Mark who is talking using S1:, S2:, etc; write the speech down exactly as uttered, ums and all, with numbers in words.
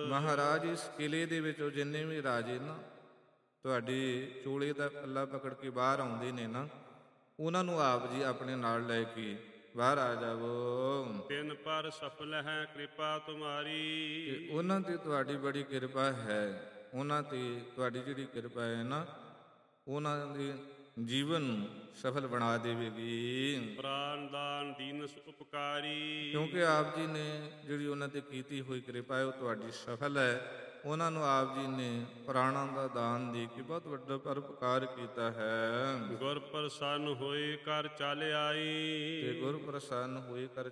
S1: ਮਹਾਰਾਜ ਇਸ ਕਿਲੇ ਦੇ ਵਿੱਚੋਂ ਜਿੰਨੇ ਵੀ ਰਾਜੇ ਨਾ ਤੁਹਾਡੇ ਚੋਲੇ ਦਾ ਪੱਲਾ ਪਕੜ ਕੇ ਬਾਹਰ ਆਉਂਦੇ ਨੇ ਨਾ, ਉਹਨਾਂ ਨੂੰ ਆਪ ਜੀ ਆਪਣੇ ਨਾਲ ਲੈ ਕੇ ਬਾਹਰ ਆ ਜਾਵੋ।
S2: ਤਿਨ ਪਰ ਸਫਲ ਹੈ ਕਿਰਪਾ ਤੁਮਾਰੀ।
S1: ਤੇ ਉਹਨਾਂ ਤੇ ਤੁਹਾਡੀ ਬੜੀ ਕਿਰਪਾ ਹੈ, ਉਹਨਾਂ ਤੇ ਤੁਹਾਡੀ ਜਿਹੜੀ ਕਿਰਪਾ ਹੈ ਨਾ, ਉਹਨਾਂ ਦੇ ਜੀਵਨ ਨੂੰ ਸਫਲ ਬਣਾ ਦੇਵੇਗੀ।
S2: ਪ੍ਰਾਨ ਦਾਨ ਦੀਨਸ ਉਪਕਾਰੀ।
S1: ਕਿਉਂਕਿ ਆਪ ਜੀ ਨੇ ਜਿਹੜੀ ਉਹਨਾਂ ਤੇ ਕੀਤੀ ਹੋਈ ਕਿਰਪਾ ਹੈ ਉਹ ਤੁਹਾਡੀ ਸਫਲ ਹੈ। ਉਹਨਾਂ ਨੂੰ ਆਪ ਜੀ ਨੇ ਪ੍ਰਾਣਾਂ ਦਾ ਦਾਨ ਦੇ ਕੇ ਬਹੁਤ ਵੱਡਾ ਪਰਉਪਕਾਰ ਕੀਤਾ ਹੈ।
S2: ਗੁਰ ਪ੍ਰਸੰਨ ਹੋਏ ਕਰ ਚਲ ਆਈ।
S1: ਤੇ ਗੁਰ ਪ੍ਰਸੰਨ ਹੋਏ ਕਰ